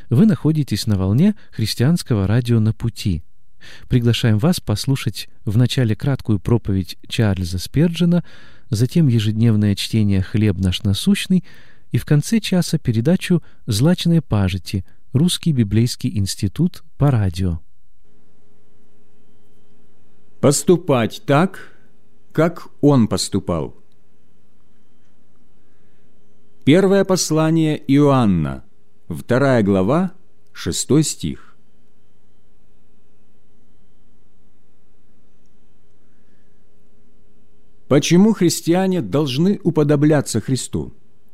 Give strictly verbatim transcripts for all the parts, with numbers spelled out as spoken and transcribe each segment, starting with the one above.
Вы находитесь на волне христианского радио «На пути». Приглашаем вас послушать вначале краткую проповедь Чарльза Спирджена, затем ежедневное чтение «Хлеб наш насущный» и в конце часа передачу «Злачные пажити. Русский библейский институт» по радио. Поступать так, как Он поступал. Первое послание Иоанна, вторая глава, шестой стих. Почему христиане должны уподобляться Христу?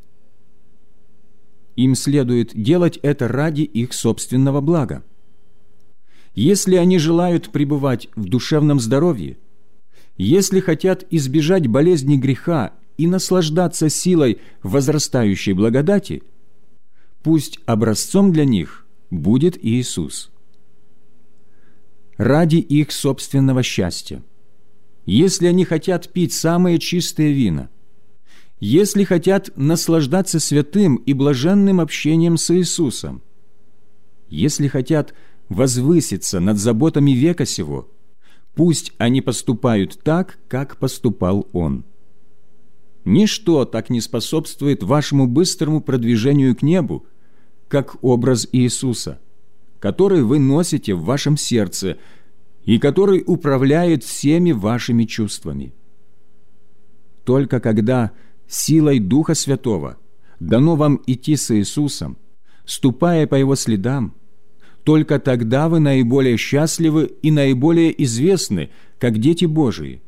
Им следует делать это ради их собственного блага. Если они желают пребывать в душевном здоровье, если хотят избежать болезни греха и наслаждаться силой возрастающей благодати, пусть образцом для них будет Иисус. Ради их собственного счастья, если они хотят пить самые чистые вина, если хотят наслаждаться святым и блаженным общением с Иисусом, если хотят возвыситься над заботами века сего, пусть они поступают так, как поступал Он. Ничто так не способствует вашему быстрому продвижению к небу, как образ Иисуса, который вы носите в вашем сердце и который управляет всеми вашими чувствами. Только когда силой Духа Святого дано вам идти с Иисусом, ступая по Его следам, только тогда вы наиболее счастливы и наиболее известны, как дети Божии.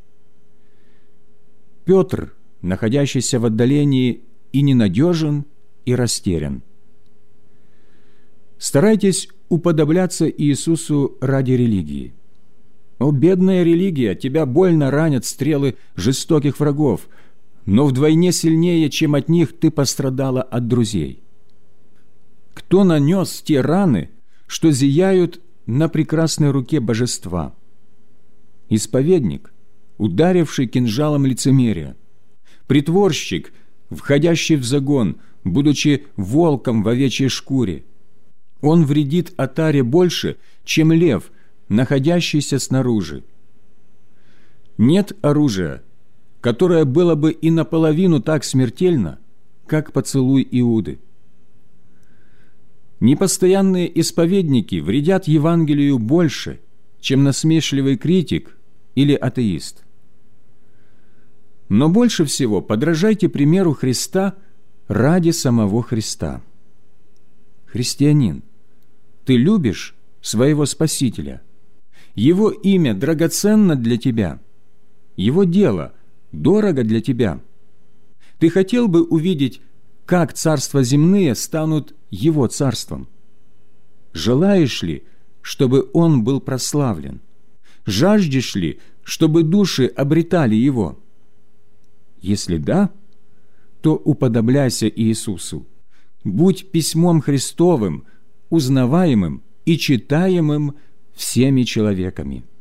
Петр, находящийся в отдалении, и ненадежен, и растерян. Старайтесь уподобляться Иисусу ради религии. О, бедная религия, тебя больно ранят стрелы жестоких врагов, но вдвойне сильнее, чем от них, ты пострадала от друзей. Кто нанес те раны, что зияют на прекрасной руке божества? Исповедник, ударивший кинжалом лицемерия, притворщик, входящий в загон, будучи волком в овечьей шкуре. Он вредит отаре больше, чем лев, находящийся снаружи. Нет оружия, которое было бы и наполовину так смертельно, как поцелуй Иуды. Непостоянные исповедники вредят Евангелию больше, чем насмешливый критик или атеист. Но больше всего подражайте примеру Христа ради самого Христа. Христианин, ты любишь своего Спасителя. Его имя драгоценно для тебя. Его дело дорого для тебя. Ты хотел бы увидеть, как царства земные станут Его царством? Желаешь ли, чтобы Он был прославлен? Жаждешь ли, чтобы души обретали Его? Если да, то уподобляйся Иисусу. Будь письмом Христовым, узнаваемым и читаемым всеми человеками.